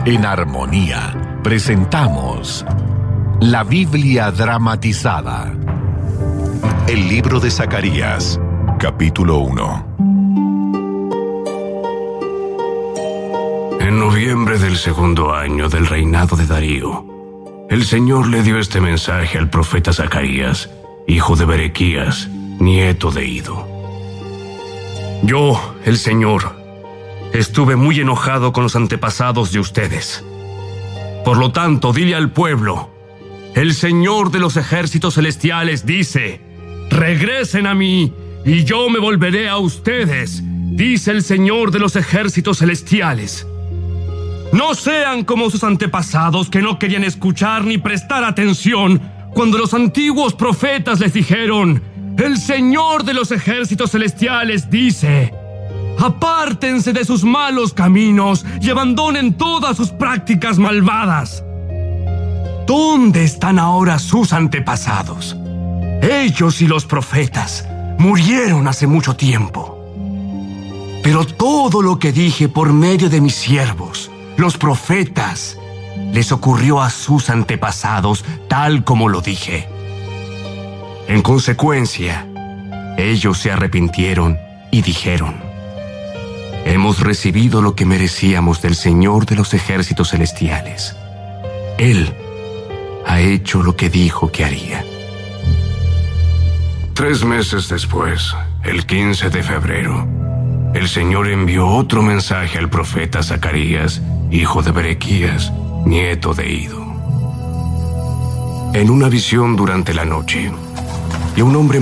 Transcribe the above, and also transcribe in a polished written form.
En Armonía presentamos la Biblia dramatizada. El libro de Zacarías, capítulo 1. En noviembre del segundo año del reinado de Darío, el Señor le dio este mensaje al profeta Zacarías, hijo de Berequías, nieto de Ido. Yo, el Señor, estuve muy enojado con los antepasados de ustedes. Por lo tanto, dile al pueblo: el Señor de los ejércitos celestiales dice: regresen a mí, y yo me volveré a ustedes, dice el Señor de los ejércitos celestiales. No sean como sus antepasados, que no querían escuchar ni prestar atención cuando los antiguos profetas les dijeron: el Señor de los ejércitos celestiales dice: apártense de sus malos caminos y abandonen todas sus prácticas malvadas. ¿Dónde están ahora sus antepasados? Ellos y los profetas murieron hace mucho tiempo. Pero todo lo que dije por medio de mis siervos, los profetas, les ocurrió a sus antepasados tal como lo dije. En consecuencia, ellos se arrepintieron y dijeron: hemos recibido lo que merecíamos del Señor de los ejércitos celestiales. Él ha hecho lo que dijo que haría. 3 meses después, el 15 de febrero, el Señor envió otro mensaje al profeta Zacarías, hijo de Berequías, nieto de Ido. En una visión durante la noche, y un hombre